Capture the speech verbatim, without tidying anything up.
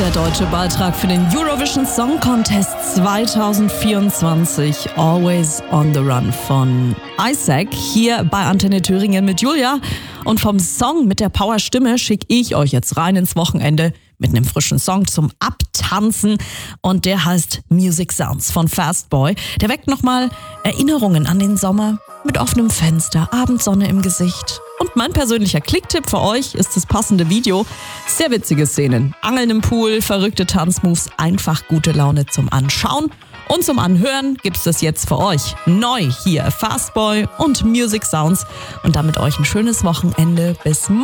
Der deutsche Beitrag für den Eurovision Song Contest zwanzig vierundzwanzig. Always on the Run von Isaac. Hier bei Antenne Thüringen mit Julia. Und vom Song mit der Powerstimme schicke ich euch jetzt rein ins Wochenende mit einem frischen Song zum Abtanzen. Und der heißt Music Sounds von Fastboy. Der weckt nochmal Erinnerungen an den Sommer mit offenem Fenster, Abendsonne im Gesicht. Und mein persönlicher Klicktipp für euch ist das passende Video. Sehr witzige Szenen. Angeln im Pool, verrückte Tanzmoves, einfach gute Laune zum Anschauen. Und zum Anhören gibt's das jetzt für euch. Neu hier Fastboy und Music Sounds. Und damit euch ein schönes Wochenende. Bis morgen.